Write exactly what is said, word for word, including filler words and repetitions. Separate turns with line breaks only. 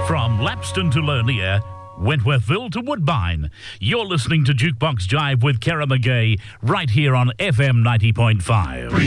From Lapston to Lurnia, Wentworthville to Woodbine, you're listening to Jukebox Jive with Kara McGay right here on F M ninety point five.